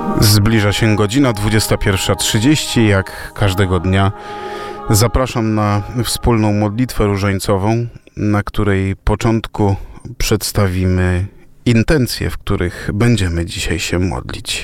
Zbliża się godzina 21:30. Jak każdego dnia zapraszam na wspólną modlitwę różańcową, na której początku przedstawimy intencje, w których będziemy dzisiaj się modlić.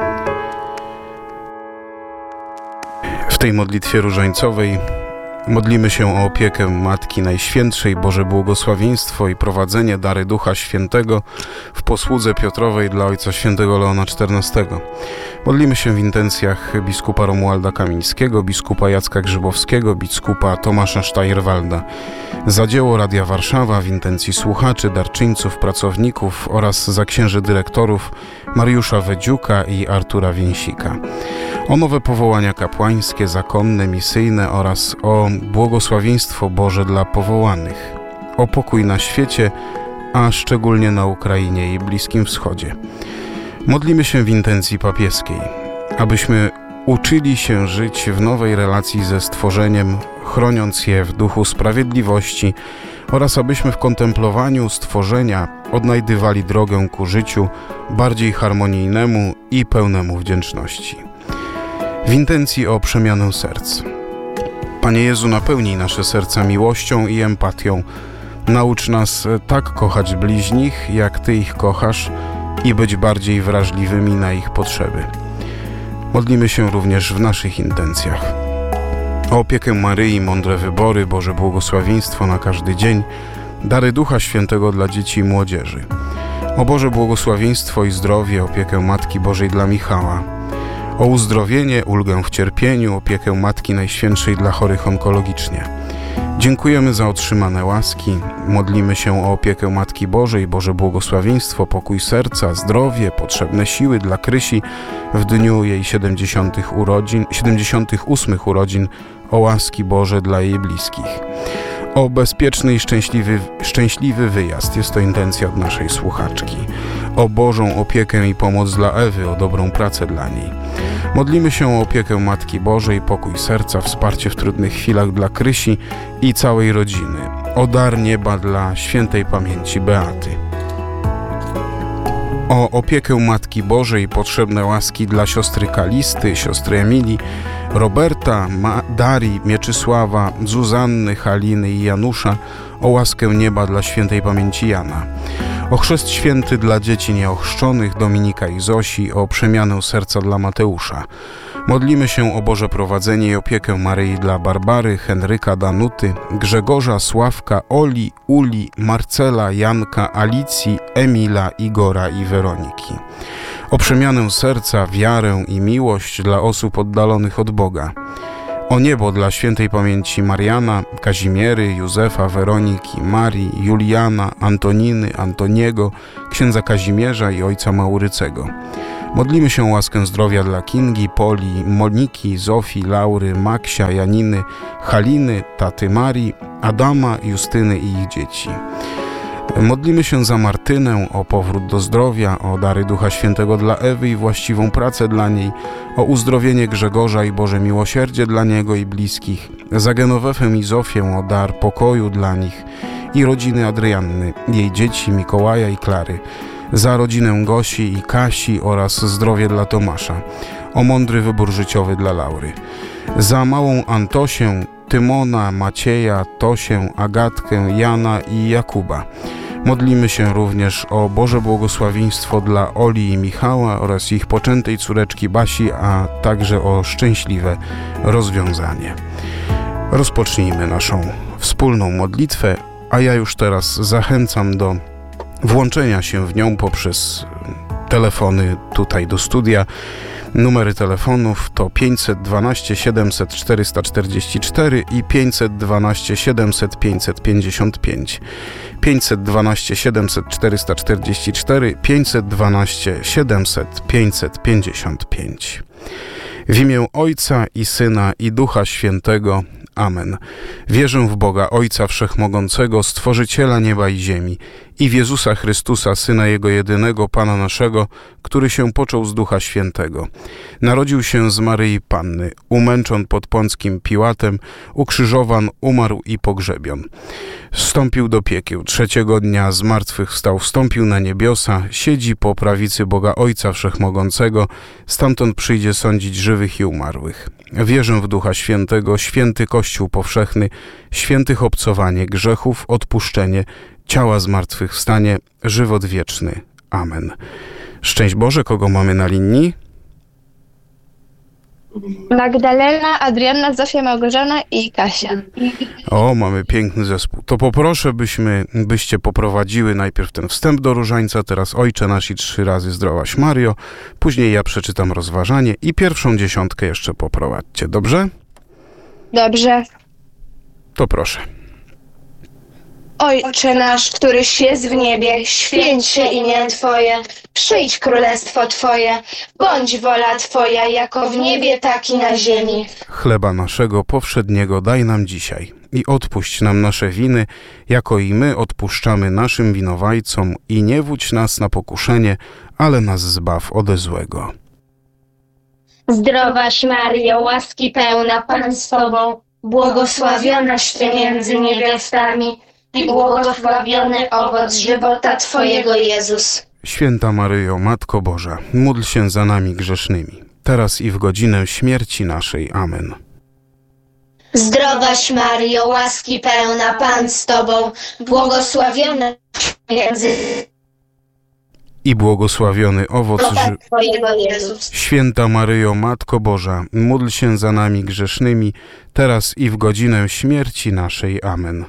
W tej modlitwie różańcowej modlimy się o opiekę Matki Najświętszej, Boże błogosławieństwo i prowadzenie, dary Ducha Świętego w posłudze Piotrowej dla Ojca Świętego Leona XIV. Modlimy się w intencjach biskupa Romualda Kamińskiego, biskupa Jacka Grzybowskiego, biskupa Tomasza Sztajerwalda. Za dzieło Radia Warszawa, w intencji słuchaczy, darczyńców, pracowników oraz za księży dyrektorów Mariusza Wedziuka i Artura Więsika. O nowe powołania kapłańskie, zakonne, misyjne oraz o błogosławieństwo Boże dla powołanych. O pokój na świecie, a szczególnie na Ukrainie i Bliskim Wschodzie. Modlimy się w intencji papieskiej, abyśmy uczyli się żyć w nowej relacji ze stworzeniem, chroniąc je w duchu sprawiedliwości oraz abyśmy w kontemplowaniu stworzenia odnajdywali drogę ku życiu bardziej harmonijnemu i pełnemu wdzięczności. W intencji o przemianę serc. Panie Jezu, napełnij nasze serca miłością i empatią. Naucz nas tak kochać bliźnich, jak Ty ich kochasz i być bardziej wrażliwymi na ich potrzeby. Modlimy się również w naszych intencjach. O opiekę Maryi, mądre wybory, Boże błogosławieństwo na każdy dzień, dary Ducha Świętego dla dzieci i młodzieży. O Boże błogosławieństwo i zdrowie, opiekę Matki Bożej dla Michała. O uzdrowienie, ulgę w cierpieniu, opiekę Matki Najświętszej dla chorych onkologicznie. Dziękujemy za otrzymane łaski, modlimy się o opiekę Matki Bożej, Boże błogosławieństwo, pokój serca, zdrowie, potrzebne siły dla Krysi w dniu jej 78 urodzin, o łaski Boże dla jej bliskich. O bezpieczny i szczęśliwy wyjazd, jest to intencja od naszej słuchaczki. O Bożą opiekę i pomoc dla Ewy, o dobrą pracę dla niej. Modlimy się o opiekę Matki Bożej, pokój serca, wsparcie w trudnych chwilach dla Krysi i całej rodziny. O dar nieba dla świętej pamięci Beaty. O opiekę Matki Bożej, potrzebne łaski dla siostry Kalisty, siostry Emilii, Roberta, Darii, Mieczysława, Zuzanny, Haliny i Janusza, o łaskę nieba dla świętej pamięci Jana. O chrzest święty dla dzieci nieochrzczonych, Dominika i Zosi, o przemianę serca dla Mateusza. Modlimy się o Boże prowadzenie i opiekę Maryi dla Barbary, Henryka, Danuty, Grzegorza, Sławka, Oli, Uli, Marcela, Janka, Alicji, Emila, Igora i Weroniki. O przemianę serca, wiarę i miłość dla osób oddalonych od Boga. O niebo dla świętej pamięci Mariana, Kazimiery, Józefa, Weroniki, Marii, Juliana, Antoniny, Antoniego, księdza Kazimierza i ojca Maurycego. Modlimy się o łaskę zdrowia dla Kingi, Poli, Moniki, Zofii, Laury, Maksia, Janiny, Haliny, taty Marii, Adama, Justyny i ich dzieci. Modlimy się za Martynę, o powrót do zdrowia, o dary Ducha Świętego dla Ewy i właściwą pracę dla niej, o uzdrowienie Grzegorza i Boże miłosierdzie dla niego i bliskich, za Genowefę i Zofię, o dar pokoju dla nich i rodziny Adrianny, jej dzieci Mikołaja i Klary, za rodzinę Gosi i Kasi oraz zdrowie dla Tomasza, o mądry wybór życiowy dla Laury, za małą Antosię, Tymona, Macieja, Tosię, Agatkę, Jana i Jakuba. Modlimy się również o Boże błogosławieństwo dla Oli i Michała oraz ich poczętej córeczki Basi, a także o szczęśliwe rozwiązanie. Rozpocznijmy naszą wspólną modlitwę, a ja już teraz zachęcam do włączenia się w nią poprzez telefony tutaj do studia. Numery telefonów to 512 700 444 i 512 700 555. 512 700 444, 512 700 555. W imię Ojca i Syna i Ducha Świętego. Amen. Wierzę w Boga, Ojca Wszechmogącego, Stworzyciela nieba i ziemi, i w Jezusa Chrystusa, Syna Jego jedynego, Pana naszego, który się począł z Ducha Świętego. Narodził się z Maryi Panny, umęczon pod Pąckim Piłatem, ukrzyżowan, umarł i pogrzebion. Wstąpił do piekieł, trzeciego dnia zmartwychwstał, wstąpił na niebiosa, siedzi po prawicy Boga Ojca Wszechmogącego, stamtąd przyjdzie sądzić żywych i umarłych. Wierzę w Ducha Świętego, święty Kościół powszechny, świętych obcowanie grzechów, odpuszczenie, ciała zmartwychwstanie, żywot wieczny. Amen. Szczęść Boże, kogo mamy na linii? Magdalena, Adrianna, Zofia, Małgorzata i Kasia. O, mamy piękny zespół. To poproszę, byście poprowadziły najpierw ten wstęp do różańca, teraz Ojcze Nasz i 3 razy Zdrowaś Mario, później ja przeczytam rozważanie i pierwszą dziesiątkę jeszcze poprowadźcie, dobrze? Dobrze. To proszę. Ojcze nasz, któryś jest w niebie, święć się imię Twoje, przyjdź królestwo Twoje, bądź wola Twoja, jako w niebie, tak i na ziemi. Chleba naszego powszedniego daj nam dzisiaj i odpuść nam nasze winy, jako i my odpuszczamy naszym winowajcom, i nie wódź nas na pokuszenie, ale nas zbaw ode złego. Zdrowaś Maryjo, łaski pełna, Pan z Tobą, błogosławionaś Ty między niewiastami i błogosławiony owoc żywota Twojego, Jezus. Święta Maryjo, Matko Boża, módl się za nami grzesznymi, teraz i w godzinę śmierci naszej. Amen. Zdrowaś Maryjo, łaski pełna, Pan z Tobą, błogosławiona między I błogosławiony owoc żywota Twojego, Jezus. Święta Maryjo, Matko Boża, módl się za nami grzesznymi, teraz i w godzinę śmierci naszej. Amen.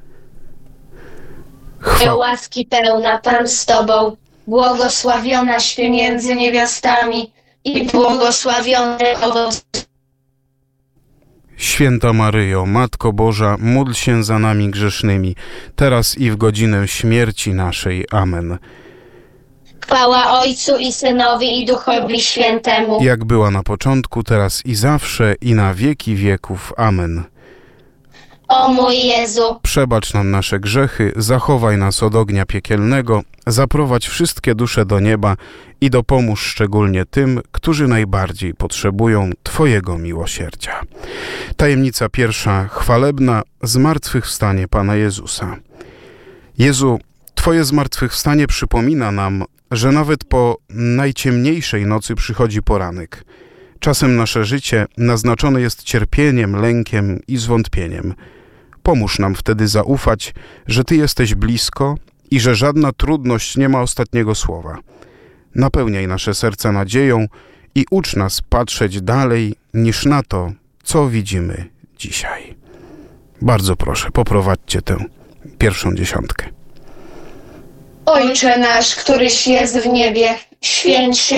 Łaski pełna, Pan z Tobą, błogosławionaś Ty między niewiastami i błogosławiony owoc. Święta Maryjo, Matko Boża, módl się za nami grzesznymi, teraz i w godzinę śmierci naszej. Amen. Chwała Ojcu i Synowi i Duchowi Świętemu. Jak była na początku, teraz i zawsze, i na wieki wieków. Amen. O mój Jezu, Przebacz nam nasze grzechy, zachowaj nas od ognia piekielnego, zaprowadź wszystkie dusze do nieba i dopomóż szczególnie tym, którzy najbardziej potrzebują Twojego miłosierdzia. Tajemnica pierwsza, chwalebna, zmartwychwstanie Pana Jezusa. Jezu, Twoje zmartwychwstanie przypomina nam, że nawet po najciemniejszej nocy przychodzi poranek. Czasem nasze życie naznaczone jest cierpieniem, lękiem i zwątpieniem. Pomóż nam wtedy zaufać, że Ty jesteś blisko i że żadna trudność nie ma ostatniego słowa. Napełniaj nasze serca nadzieją i ucz nas patrzeć dalej niż na to, co widzimy dzisiaj. Bardzo proszę, poprowadźcie tę pierwszą dziesiątkę. Ojcze nasz, któryś jest w niebie, święć się.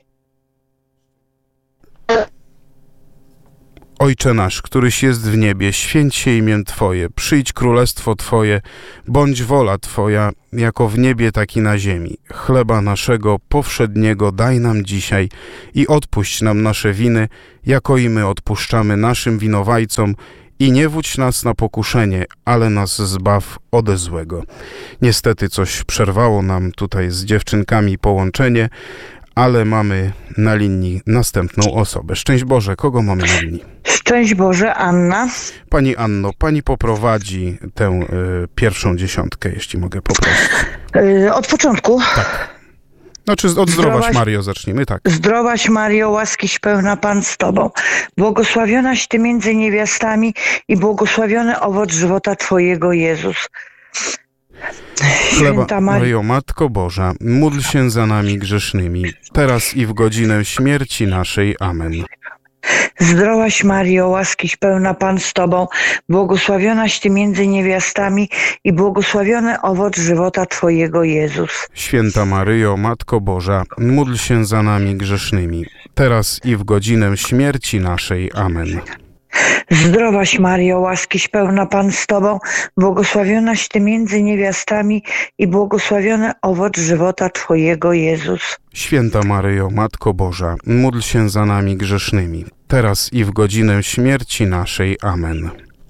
Ojcze nasz, któryś jest w niebie, święć się imię Twoje, przyjdź królestwo Twoje, bądź wola Twoja, jako w niebie, tak i na ziemi. Chleba naszego powszedniego daj nam dzisiaj i odpuść nam nasze winy, jako i my odpuszczamy naszym winowajcom, i nie wódź nas na pokuszenie, ale nas zbaw ode złego. Niestety coś przerwało nam tutaj z dziewczynkami połączenie, ale mamy na linii następną osobę. Szczęść Boże, kogo mamy na linii? Szczęść Boże, Anna. Pani Anno, pani poprowadzi tę pierwszą dziesiątkę, jeśli mogę poprosić. Od początku. Tak. Znaczy od Zdrowaś Mario zacznijmy, tak. Zdrowaś Mario, łaskiś pełna, Pan z Tobą. Błogosławionaś Ty między niewiastami i błogosławiony owoc żywota Twojego, Jezus. Chleba Maryjo, Matko Boża, módl się za nami grzesznymi, teraz i w godzinę śmierci naszej. Amen. Zdrowaś Mario, łaskiś pełna, Pan z Tobą, błogosławionaś Ty między niewiastami i błogosławiony owoc żywota Twojego, Jezus. Święta Maryjo, Matko Boża, módl się za nami grzesznymi, teraz i w godzinę śmierci naszej. Amen. Zdrowaś Mario, łaskiś pełna, Pan z Tobą, błogosławionaś Ty między niewiastami i błogosławiony owoc żywota Twojego, Jezus. Święta Maryjo, Matko Boża, módl się za nami grzesznymi, teraz i w godzinę śmierci naszej. Amen.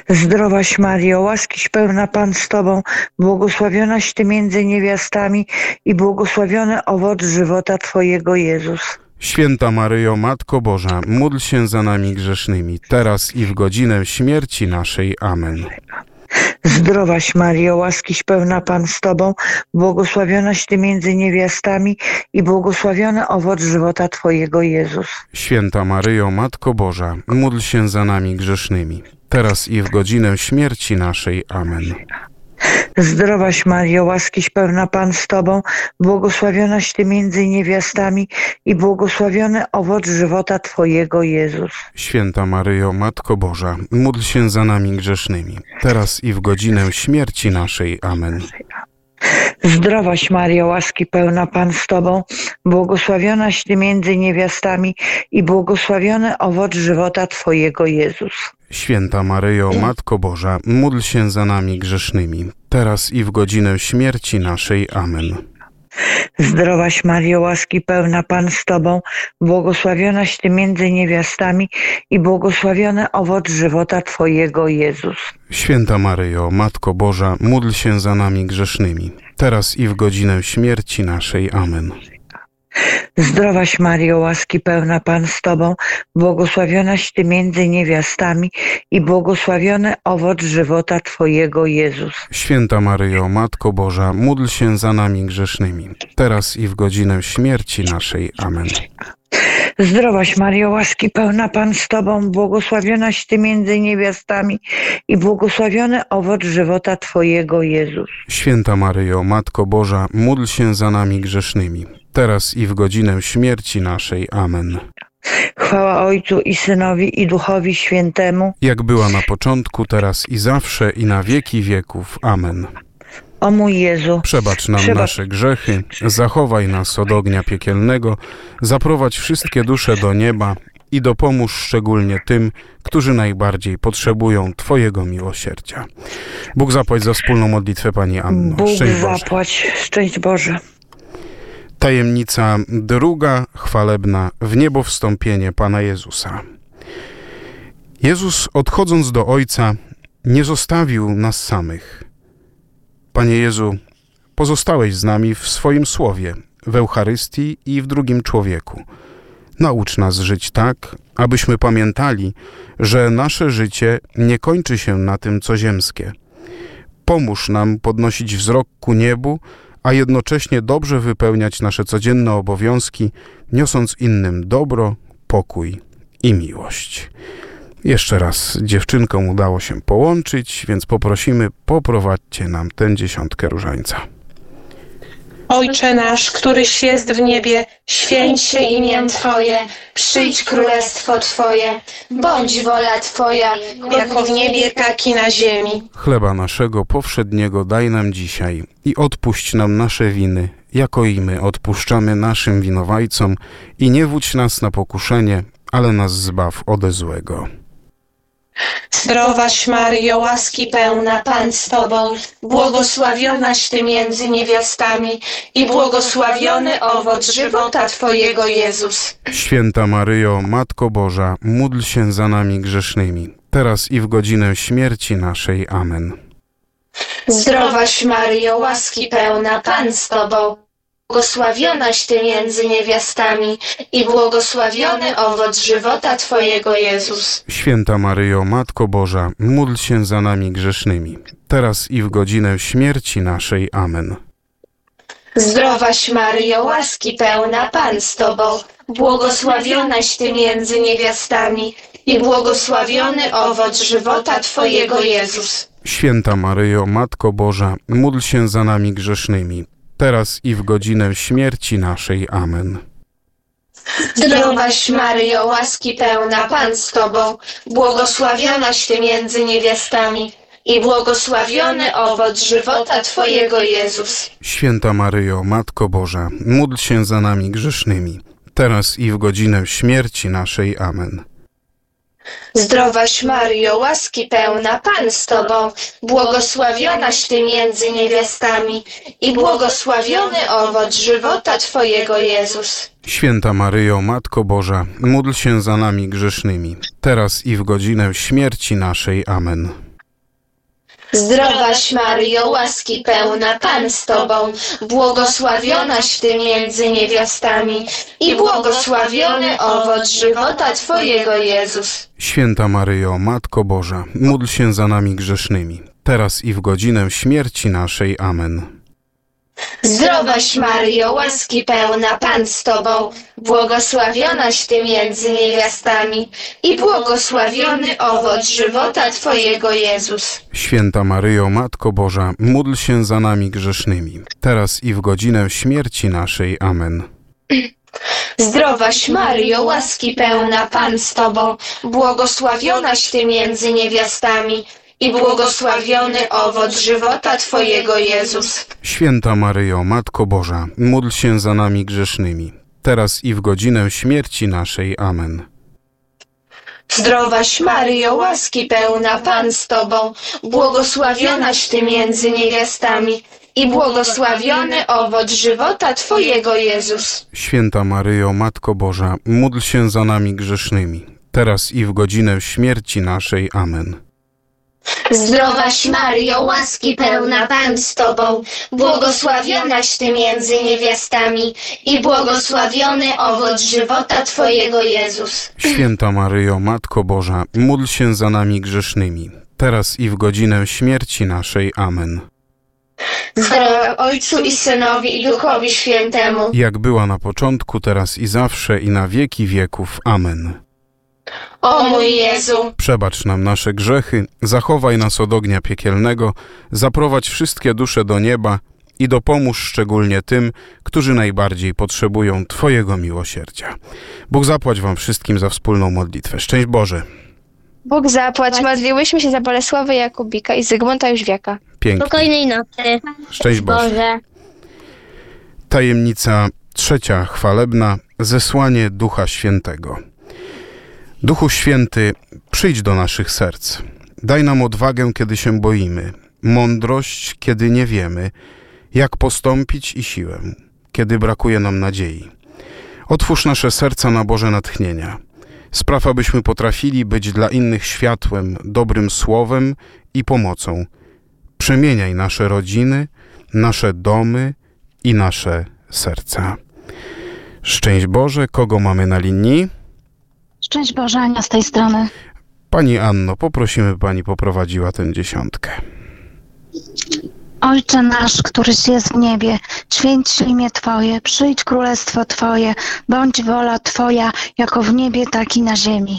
Zdrowaś Maryjo, łaskiś pełna Pan z Tobą, błogosławionaś Ty między niewiastami i błogosławiony owoc żywota Twojego, Jezus. Święta Maryjo, Matko Boża, módl się za nami grzesznymi, teraz i w godzinę śmierci naszej. Amen. Zdrowaś Maryjo, łaskiś pełna Pan z Tobą, błogosławionaś Ty między niewiastami i błogosławiony owoc żywota Twojego, Jezus. Święta Maryjo, Matko Boża, módl się za nami grzesznymi, teraz i w godzinę śmierci naszej. Amen. Zdrowaś Maryjo, łaskiś pełna Pan z Tobą, błogosławionaś Ty między niewiastami i błogosławiony owoc żywota Twojego, Jezus. Święta Maryjo, Matko Boża, módl się za nami grzesznymi, teraz i w godzinę śmierci naszej. Amen. Zdrowaś Maryjo, łaski pełna Pan z Tobą, błogosławionaś Ty między niewiastami i błogosławiony owoc żywota Twojego, Jezus. Święta Maryjo, Matko Boża, módl się za nami grzesznymi, teraz i w godzinę śmierci naszej. Amen. Zdrowaś Maryjo, łaski pełna Pan z Tobą, błogosławionaś Ty między niewiastami i błogosławiony owoc żywota Twojego, Jezus. Święta Maryjo, Matko Boża, módl się za nami grzesznymi, teraz i w godzinę śmierci naszej. Amen. Zdrowaś Maryjo, łaski pełna Pan z Tobą, błogosławionaś Ty między niewiastami i błogosławiony owoc żywota Twojego, Jezus. Święta Maryjo, Matko Boża, módl się za nami grzesznymi, teraz i w godzinę śmierci naszej. Amen. Zdrowaś Maryjo, łaski pełna Pan z Tobą, błogosławionaś Ty między niewiastami i błogosławiony owoc żywota Twojego, Jezus. Święta Maryjo, Matko Boża, módl się za nami grzesznymi, teraz i w godzinę śmierci naszej. Amen. Chwała Ojcu i Synowi i Duchowi Świętemu, Jak była na początku, teraz i zawsze, i na wieki wieków. Amen. o mój Jezu. Przebacz nam nasze grzechy, zachowaj nas od ognia piekielnego, zaprowadź wszystkie dusze do nieba i dopomóż szczególnie tym, którzy najbardziej potrzebują Twojego miłosierdzia. Bóg zapłać za wspólną modlitwę Pani Anno. Bóg Szczęść Boże. zapłać, szczęść Boże. Tajemnica druga, chwalebna, w niebo wstąpienie Pana Jezusa. Jezus, odchodząc do Ojca, nie zostawił nas samych. Panie Jezu, pozostałeś z nami w swoim słowie, w Eucharystii i w drugim człowieku. Naucz nas żyć tak, abyśmy pamiętali, że nasze życie nie kończy się na tym, co ziemskie. Pomóż nam podnosić wzrok ku niebu, a jednocześnie dobrze wypełniać nasze codzienne obowiązki, niosąc innym dobro, pokój i miłość. Jeszcze raz dziewczynkom udało się połączyć, więc poprosimy, poprowadźcie nam tę 10 różańca. Ojcze nasz, któryś jest w niebie, Święć się imię Twoje, przyjdź królestwo Twoje, bądź wola Twoja, jako w niebie, tak i na ziemi. Chleba naszego powszedniego daj nam dzisiaj i odpuść nam nasze winy, jako i my odpuszczamy naszym winowajcom, i nie wódź nas na pokuszenie, ale nas zbaw ode złego. Zdrowaś Maryjo, łaski pełna, Pan z Tobą, błogosławionaś Ty między niewiastami i błogosławiony owoc żywota Twojego, Jezus. Święta Maryjo, Matko Boża, módl się za nami grzesznymi, teraz i w godzinę śmierci naszej. Amen. Zdrowaś Maryjo, łaski pełna, Pan z Tobą, błogosławionaś Ty między niewiastami i błogosławiony owoc żywota Twojego, Jezus. Święta Maryjo, Matko Boża, módl się za nami grzesznymi, teraz i w godzinę śmierci naszej. Amen. Zdrowaś Maryjo, łaski pełna, Pan z Tobą, błogosławionaś Ty między niewiastami i błogosławiony owoc żywota Twojego, Jezus. Święta Maryjo, Matko Boża, módl się za nami grzesznymi, teraz i w godzinę śmierci naszej. Amen. Zdrowaś Maryjo, łaski pełna, Pan z Tobą, błogosławionaś Ty między niewiastami i błogosławiony owoc żywota Twojego, Jezus. Święta Maryjo, Matko Boża, módl się za nami grzesznymi, teraz i w godzinę śmierci naszej. Amen. Zdrowaś Maryjo, łaski pełna, Pan z Tobą, błogosławionaś Ty między niewiastami i błogosławiony owoc żywota Twojego, Jezus. Święta Maryjo, Matko Boża, módl się za nami grzesznymi, teraz i w godzinę śmierci naszej. Amen. Zdrowaś Maryjo, łaski pełna, Pan z Tobą, błogosławionaś Ty między niewiastami i błogosławiony owoc żywota Twojego Jezus. Święta Maryjo, Matko Boża, módl się za nami grzesznymi, teraz i w godzinę śmierci naszej. Amen. Zdrowaś Maryjo, łaski pełna, Pan z Tobą, błogosławionaś Ty między niewiastami i błogosławiony owoc żywota Twojego Jezus. Święta Maryjo, Matko Boża, módl się za nami grzesznymi, teraz i w godzinę śmierci naszej. Amen. Zdrowaś Maryjo, łaski pełna, Pan z Tobą, błogosławionaś Ty między niewiastami i błogosławiony owoc żywota Twojego Jezus. Święta Maryjo, Matko Boża, módl się za nami grzesznymi, teraz i w godzinę śmierci naszej. Amen. Zdrowaś Maryjo, łaski pełna, Pan z Tobą, błogosławionaś Ty między niewiastami i błogosławiony owoc żywota Twojego Jezus. Święta Maryjo, Matko Boża, módl się za nami grzesznymi, teraz i w godzinę śmierci naszej. Amen. Zdrowaś Maryjo, łaski pełna, Pan z Tobą, błogosławionaś Ty między niewiastami i błogosławiony owoc żywota Twojego Jezus. Święta Maryjo, Matko Boża, módl się za nami grzesznymi, teraz i w godzinę śmierci naszej. Amen. Zdrowaś Ojcu i Synowi i Duchowi Świętemu, Jak była na początku, teraz i zawsze, i na wieki wieków. Amen. o mój Jezu. Przebacz nam nasze grzechy, zachowaj nas od ognia piekielnego, zaprowadź wszystkie dusze do nieba i dopomóż szczególnie tym, którzy najbardziej potrzebują Twojego miłosierdzia. Bóg zapłać Wam wszystkim za wspólną modlitwę. Szczęść Boże. Bóg zapłać, modliłyśmy się za Bolesława Jakubika i Zygmunta Jóźwiaka. Pięknie. Spokojnej nocy. Szczęść Boże. Tajemnica trzecia chwalebna. Zesłanie Ducha Świętego. Duchu Święty, przyjdź do naszych serc. Daj nam odwagę, kiedy się boimy, mądrość, kiedy nie wiemy, jak postąpić, i siłę, kiedy brakuje nam nadziei. Otwórz nasze serca na Boże natchnienia. Spraw, abyśmy potrafili być dla innych światłem, dobrym słowem i pomocą. Przemieniaj nasze rodziny, nasze domy i nasze serca. Szczęść Boże, kogo mamy na linii? Szczęść Boże, Ania z tej strony. Pani Anno, poprosimy, Pani poprowadziła tę dziesiątkę. Ojcze nasz, któryś jest w niebie, święć się imię Twoje, przyjdź królestwo Twoje, bądź wola Twoja, jako w niebie, tak i na ziemi.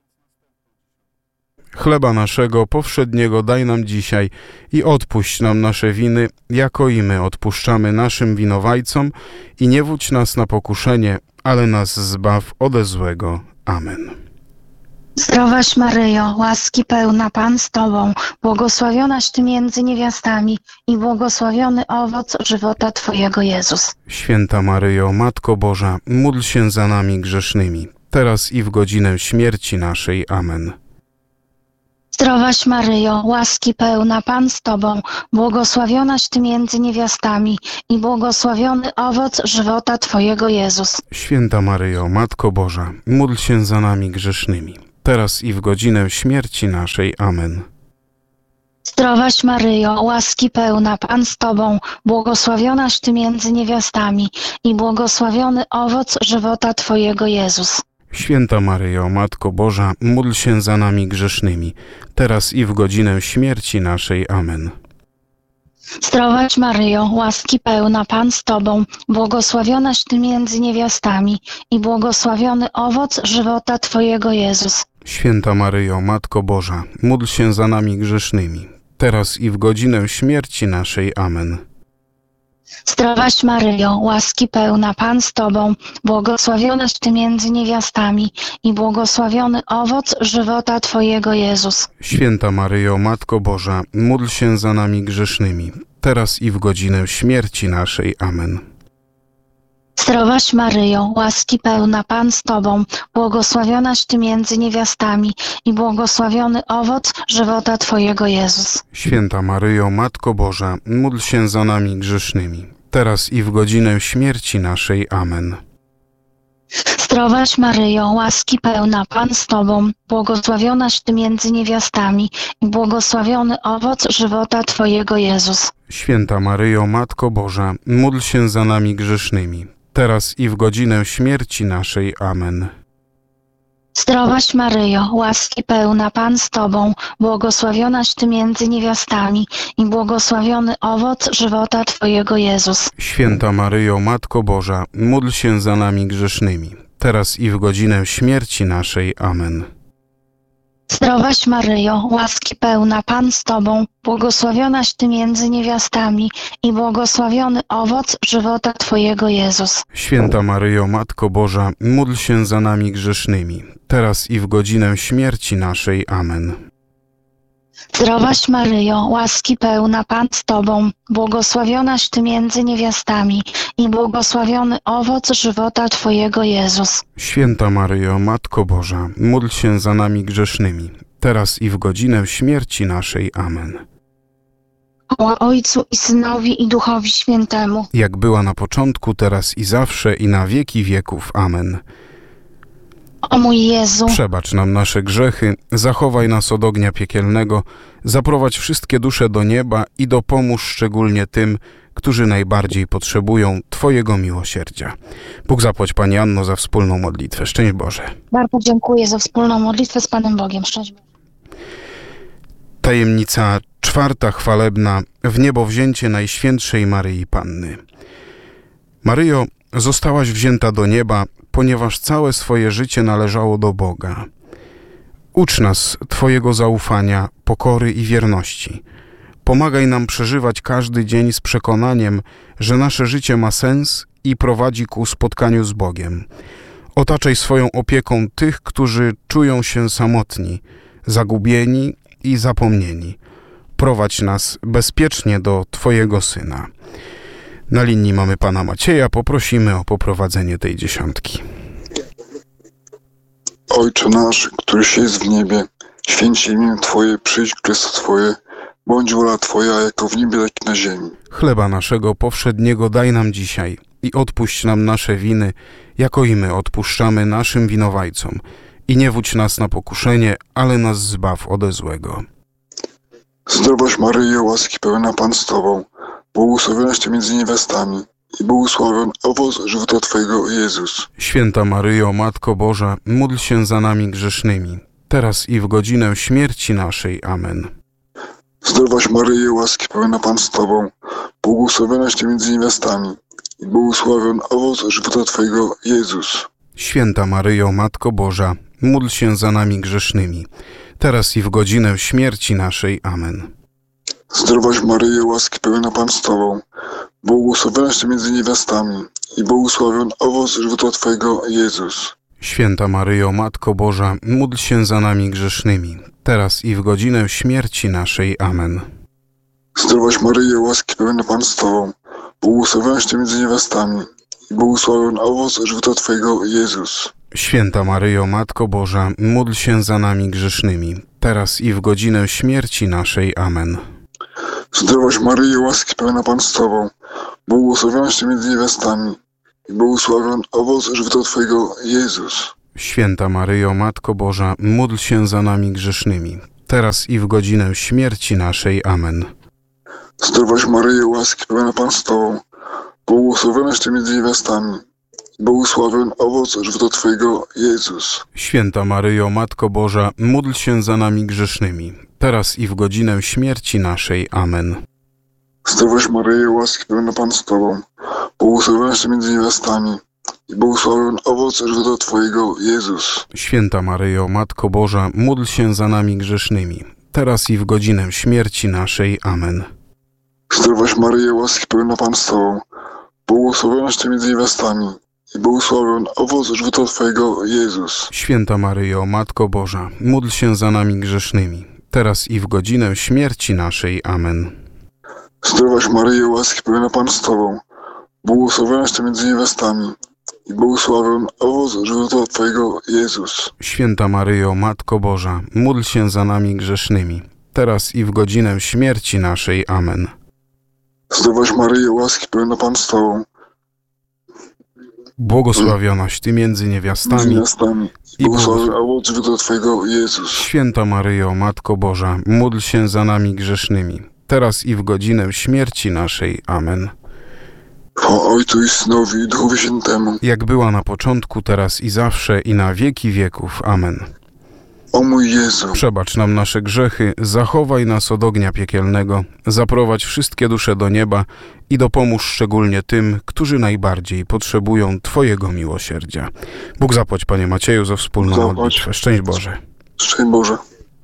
Chleba naszego powszedniego daj nam dzisiaj i odpuść nam nasze winy, jako i my odpuszczamy naszym winowajcom, i nie wódź nas na pokuszenie, ale nas zbaw ode złego. Amen. Zdrowaś Maryjo, łaski pełna, Pan z Tobą, błogosławionaś Ty między niewiastami i błogosławiony owoc żywota Twojego Jezus. Święta Maryjo, Matko Boża, módl się za nami grzesznymi, teraz i w godzinę śmierci naszej. Amen. Zdrowaś Maryjo, łaski pełna, Pan z Tobą, błogosławionaś Ty między niewiastami i błogosławiony owoc żywota Twojego Jezus. Święta Maryjo, Matko Boża, módl się za nami grzesznymi, teraz i w godzinę śmierci naszej. Amen. Zdrowaś Maryjo, łaski pełna, Pan z Tobą, błogosławionaś Ty między niewiastami i błogosławiony owoc żywota Twojego Jezus. Święta Maryjo, Matko Boża, módl się za nami grzesznymi, teraz i w godzinę śmierci naszej. Amen. Zdrowaś Maryjo, łaski pełna, Pan z Tobą, błogosławionaś Ty między niewiastami i błogosławiony owoc żywota Twojego Jezus. Święta Maryjo, Matko Boża, módl się za nami grzesznymi, teraz i w godzinę śmierci naszej. Amen. Zdrowaś Maryjo, łaski pełna, Pan z Tobą, błogosławionaś Ty między niewiastami i błogosławiony owoc żywota Twojego Jezus. Święta Maryjo, Matko Boża, módl się za nami grzesznymi, teraz i w godzinę śmierci naszej. Amen. Zdrowaś Maryjo, łaski pełna, Pan z Tobą, błogosławionaś Ty między niewiastami i błogosławiony owoc żywota Twojego Jezus. Święta Maryjo, Matko Boża, módl się za nami grzesznymi, teraz i w godzinę śmierci naszej. Amen. Zdrowaś Maryjo, łaski pełna, Pan z Tobą, błogosławionaś Ty między niewiastami i błogosławiony owoc żywota Twojego Jezus. Święta Maryjo, Matko Boża, módl się za nami grzesznymi, teraz i w godzinę śmierci naszej. Amen. Zdrowaś Maryjo, łaski pełna, Pan z Tobą, błogosławionaś Ty między niewiastami i błogosławiony owoc żywota Twojego Jezus. Święta Maryjo, Matko Boża, módl się za nami grzesznymi, teraz i w godzinę śmierci naszej. Amen. Zdrowaś Maryjo, łaski pełna, Pan z Tobą, błogosławionaś Ty między niewiastami i błogosławiony owoc żywota Twojego Jezus. Święta Maryjo, Matko Boża, módl się za nami grzesznymi, teraz i w godzinę śmierci naszej. Amen. Zdrowaś Maryjo, łaski pełna, Pan z Tobą, błogosławionaś Ty między niewiastami i błogosławiony owoc żywota Twojego Jezus. Święta Maryjo, Matko Boża, módl się za nami grzesznymi, teraz i w godzinę śmierci naszej. Amen. Chwała Ojcu i Synowi i Duchowi Świętemu, Jak była na początku, teraz i zawsze, i na wieki wieków. Amen. o mój Jezu. Przebacz nam nasze grzechy, zachowaj nas od ognia piekielnego, zaprowadź wszystkie dusze do nieba i dopomóż szczególnie tym, którzy najbardziej potrzebują Twojego miłosierdzia. Bóg zapłać Pani Anno za wspólną modlitwę. Szczęść Boże. Bardzo dziękuję za wspólną modlitwę z Panem Bogiem. Szczęść Boże. Tajemnica czwarta chwalebna, wniebowzięcie Najświętszej Maryi Panny. Maryjo, zostałaś wzięta do nieba, ponieważ całe swoje życie należało do Boga. Ucz nas Twojego zaufania, pokory i wierności. Pomagaj nam przeżywać każdy dzień z przekonaniem, że nasze życie ma sens i prowadzi ku spotkaniu z Bogiem. Otaczaj swoją opieką tych, którzy czują się samotni, zagubieni i zapomnieni. Prowadź nas bezpiecznie do Twojego Syna. Na linii mamy Pana Macieja. Poprosimy o poprowadzenie tej dziesiątki. Ojcze nasz, któryś jest w niebie, święć się imię Twoje, przyjdź królestwo Twoje, bądź wola Twoja, jako w niebie, tak i na ziemi. Chleba naszego powszedniego daj nam dzisiaj i odpuść nam nasze winy, jako i my odpuszczamy naszym winowajcom. I nie wódź nas na pokuszenie, ale nas zbaw ode złego. Zdrowaś Maryjo, łaski pełna, Pan z Tobą, błogosławionaś Ty między niewiastami i błogosławiony owoc żywota Twojego, Jezus. Święta Maryjo, Matko Boża, módl się za nami grzesznymi, teraz i w godzinę śmierci naszej. Amen. Zdrowaś Maryjo, łaski pełna, Pan z Tobą, błogosławionaś Ty między niewiastami i błogosławiony owoc żywota Twojego, Jezus. Święta Maryjo, Matko Boża, módl się za nami grzesznymi, teraz i w godzinę śmierci naszej. Amen. Zdrowaś Maryjo, łaski pełna, Pan z Tobą, błogosławionaś Ty między niewiastami i błogosławiony owoc żywota Twojego, Jezus. Święta Maryjo, Matko Boża, módl się za nami grzesznymi, teraz i w godzinę śmierci naszej. Amen. Zdrowaś Maryjo, łaski pełna, Pan z Tobą, błogosławionaś Ty między niewiastami i błogosławiony owoc żywota Twojego, Jezus. Święta Maryjo, Matko Boża, módl się za nami grzesznymi, teraz i w godzinę śmierci naszej. Amen. Zdrowaś Maryjo, łaski pełna, Pan z Tobą, błogosławionaś Ty między niewiastami i błogosławiony owoc żywota Twojego, Jezus. Święta Maryjo, Matko Boża, módl się za nami grzesznymi, teraz i w godzinę śmierci naszej. Amen. Zdrowaś Maryjo, łaski pełna, Pan z Tobą, błogosławionaś Ty między niewiastami i błogosławiony owoc żywota Twojego, Jezus. Święta Maryjo, Matko Boża, módl się za nami grzesznymi, teraz i w godzinę śmierci naszej. Amen. Zdrowaś Maryjo, łaski pełna, Pan z Tobą, błogosławionaś Ty między niewiastami i błogosławiony owoc żywota Twojego, Jezus. Święta Maryjo, Matko Boża, módl się za nami grzesznymi, teraz i w godzinę śmierci naszej. Amen. Zdrowaś Maryjo, łaski pełna, Pan z Tobą, błogosławionaś Ty między niewiastami i błogosławiony owoc żywota Twojego, Jezus. Święta Maryjo, Matko Boża, módl się za nami grzesznymi, teraz i w godzinę śmierci naszej. Amen. Zdrowaś Maryjo, łaski pełna, Pan z Tobą, błogosławionaś Ty między niewiastami i błogosławiony owoc żywota Twojego, Jezus. Święta Maryjo, Matko Boża, módl się za nami grzesznymi, teraz i w godzinę śmierci naszej. Amen. Zdrowaś Maryjo, łaski pełna, Pan z Tobą, Błogosławionaś Ty między niewiastami i błogosławiony owoc żywota Twojego, Jezus. Święta Maryjo, Matko Boża, módl się za nami grzesznymi, teraz i w godzinę śmierci naszej. Amen. Chwała Ojcu i Synowi i Duchowi Świętemu. Jak była na początku, teraz i zawsze, i na wieki wieków. Amen. O mój Jezu, Przebacz nam nasze grzechy, zachowaj nas od ognia piekielnego, zaprowadź wszystkie dusze do nieba i dopomóż szczególnie tym, którzy najbardziej potrzebują Twojego miłosierdzia. Bóg zapłać, Panie Macieju, za wspólną modlitwę. Szczęść Boże. szczęść Boże.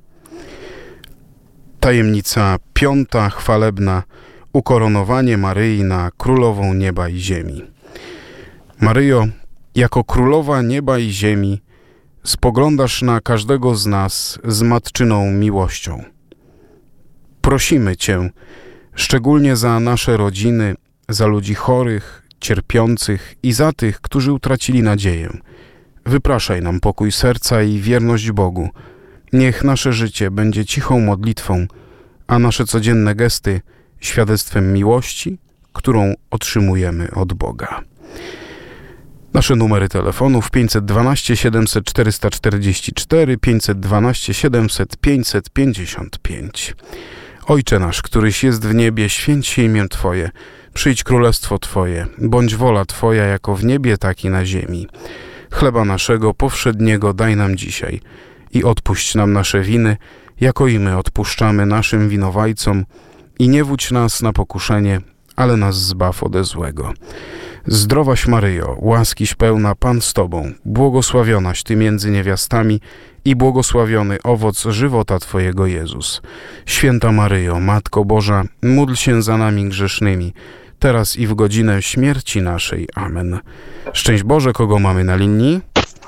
Tajemnica 5. chwalebna. Ukoronowanie Maryi na Królową Nieba i Ziemi. Maryjo, jako Królowa Nieba i Ziemi, spoglądasz na każdego z nas z matczyną miłością. Prosimy Cię, szczególnie za nasze rodziny, za ludzi chorych, cierpiących i za tych, którzy utracili nadzieję. Wypraszaj nam pokój serca i wierność Bogu. Niech nasze życie będzie cichą modlitwą, a nasze codzienne gesty świadectwem miłości, którą otrzymujemy od Boga. Nasze numery telefonów 512 700 444, 512 700 555. Ojcze nasz, któryś jest w niebie, święć się imię Twoje. Przyjdź królestwo Twoje, bądź wola Twoja jako w niebie, tak i na ziemi. Chleba naszego powszedniego daj nam dzisiaj i odpuść nam nasze winy, jako i my odpuszczamy naszym winowajcom. I nie wódź nas na pokuszenie, ale nas zbaw ode złego. Zdrowaś Maryjo, łaskiś pełna, Pan z Tobą, błogosławionaś Ty między niewiastami i błogosławiony owoc żywota Twojego, Jezus. Święta Maryjo, Matko Boża, módl się za nami grzesznymi, teraz i w godzinę śmierci naszej. Amen. Szczęść Boże, kogo mamy na linii?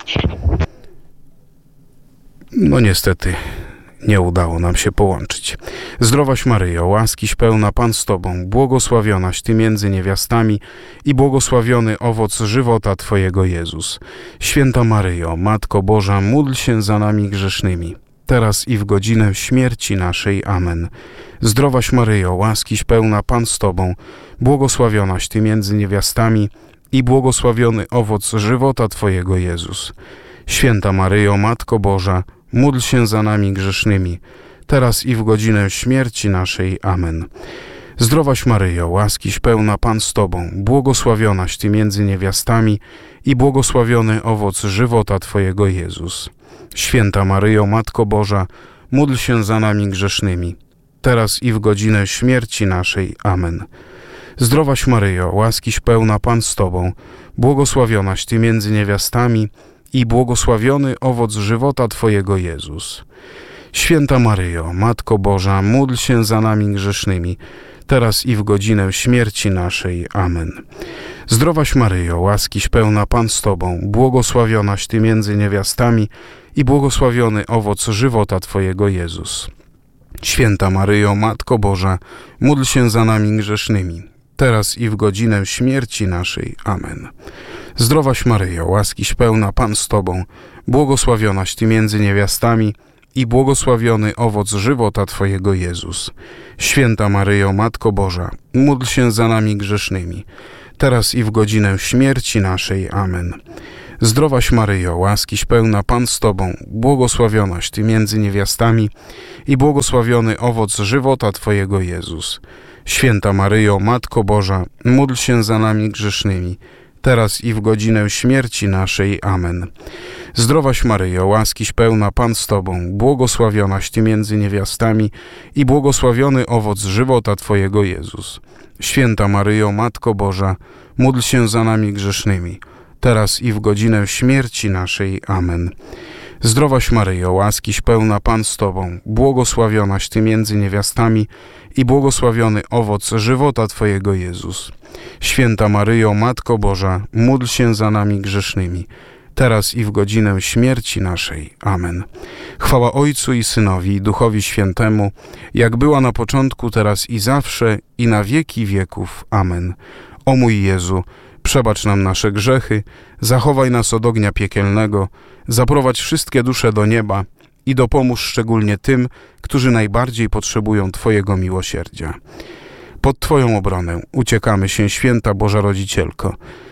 No niestety, nie udało nam się połączyć. Zdrowaś Maryjo, łaskiś pełna, Pan z Tobą, błogosławionaś Ty między niewiastami i błogosławiony owoc żywota Twojego, Jezus. Święta Maryjo, Matko Boża, módl się za nami grzesznymi, teraz i w godzinę śmierci naszej. Amen. Zdrowaś Maryjo, łaskiś pełna, Pan z Tobą, błogosławionaś Ty między niewiastami i błogosławiony owoc żywota Twojego, Jezus. Święta Maryjo, Matko Boża, módl się za nami grzesznymi, teraz i w godzinę śmierci naszej. Amen. Zdrowaś Maryjo, łaskiś pełna, Pan z Tobą, błogosławionaś Ty między niewiastami i błogosławiony owoc żywota Twojego, Jezus. Święta Maryjo, Matko Boża, módl się za nami grzesznymi, teraz i w godzinę śmierci naszej. Amen. Zdrowaś Maryjo, łaskiś pełna, Pan z Tobą, błogosławionaś Ty między niewiastami i błogosławiony owoc żywota Twojego, Jezus. Święta Maryjo, Matko Boża, módl się za nami grzesznymi, teraz i w godzinę śmierci naszej. Amen. Zdrowaś Maryjo, łaskiś pełna, Pan z Tobą, błogosławionaś Ty między niewiastami i błogosławiony owoc żywota Twojego, Jezus. Święta Maryjo, Matko Boża, módl się za nami grzesznymi, teraz i w godzinę śmierci naszej. Amen. Zdrowaś Maryjo, łaskiś pełna, Pan z Tobą, błogosławionaś Ty między niewiastami i błogosławiony owoc żywota Twojego, Jezus. Święta Maryjo, Matko Boża, módl się za nami grzesznymi, teraz i w godzinę śmierci naszej. Amen. Zdrowaś Maryjo, łaskiś pełna, Pan z Tobą, błogosławionaś Ty między niewiastami i błogosławiony owoc żywota Twojego, Jezus. Święta Maryjo, Matko Boża, módl się za nami grzesznymi, teraz i w godzinę śmierci naszej. Amen. Zdrowaś Maryjo, łaskiś pełna, Pan z Tobą, błogosławionaś Ty między niewiastami i błogosławiony owoc żywota Twojego, Jezus. Święta Maryjo, Matko Boża, módl się za nami grzesznymi, teraz i w godzinę śmierci naszej. Amen. Zdrowaś Maryjo, łaskiś pełna, Pan z Tobą, błogosławionaś Ty między niewiastami i błogosławiony owoc żywota Twojego, Jezus. Święta Maryjo, Matko Boża, módl się za nami grzesznymi, teraz i w godzinę śmierci naszej. Amen. Chwała Ojcu i Synowi, i Duchowi Świętemu, jak była na początku, teraz i zawsze, i na wieki wieków. Amen. O mój Jezu, przebacz nam nasze grzechy, zachowaj nas od ognia piekielnego, zaprowadź wszystkie dusze do nieba i dopomóż szczególnie tym, którzy najbardziej potrzebują Twojego miłosierdzia. Pod Twoją obronę uciekamy się, Święta Boża Rodzicielko.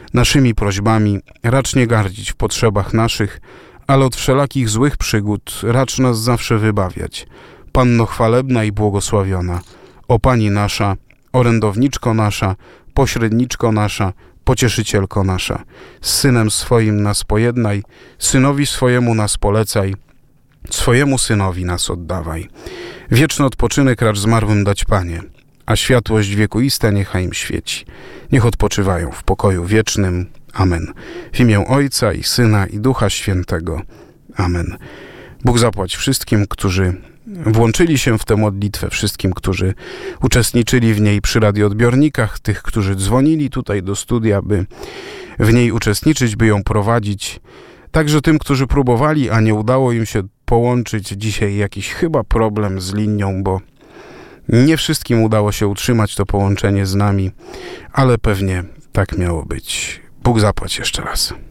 naszymi prośbami racz nie gardzić w potrzebach naszych, ale od wszelakich złych przygód racz nas zawsze wybawiać. Panno chwalebna i błogosławiona, o Pani nasza, orędowniczko nasza, pośredniczko nasza, pocieszycielko nasza, z Synem swoim nas pojednaj, Synowi swojemu nas polecaj, swojemu Synowi nas oddawaj. Wieczny odpoczynek racz zmarłym dać, Panie, a światłość wiekuista niechaj im świeci. Niech odpoczywają w pokoju wiecznym. Amen. W imię Ojca i Syna i Ducha Świętego. Amen. Bóg zapłać wszystkim, którzy włączyli się w tę modlitwę, wszystkim, którzy uczestniczyli w niej przy radioodbiornikach, tych, którzy dzwonili tutaj do studia, by w niej uczestniczyć, by ją prowadzić. Także tym, którzy próbowali, a nie udało im się połączyć. Dzisiaj jakiś chyba problem z linią, bo nie wszystkim udało się utrzymać to połączenie z nami, ale pewnie tak miało być. Bóg zapłać jeszcze raz.